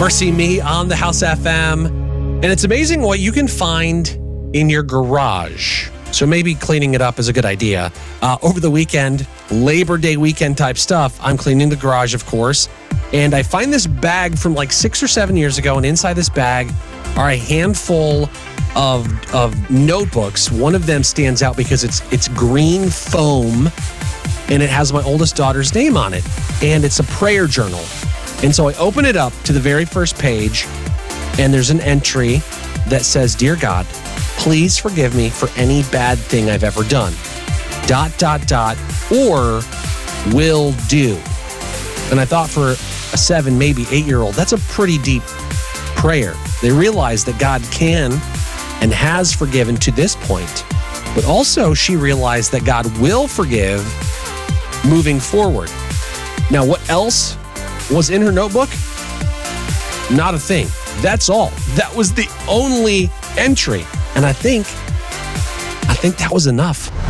Mercy Me on the House FM. And it's amazing what you can find in your garage. So maybe cleaning it up is a good idea. Over the weekend, Labor Day weekend type stuff, I'm cleaning the garage, of course. And I find this bag from like 6 or 7 years ago. And inside this bag are a handful of notebooks. One of them stands out because it's green foam and it has my oldest daughter's name on it. And it's a prayer journal. And so I open it up to the very first page, and there's an entry that says, "Dear God, please forgive me for any bad thing I've ever done. ... or will do." And I thought for a 7, maybe 8-year-old, that's a pretty deep prayer. They realize that God can and has forgiven to this point, but also she realized that God will forgive moving forward. Now, what else was in her notebook? Not a thing. That's all. That was the only entry. And I think that was enough.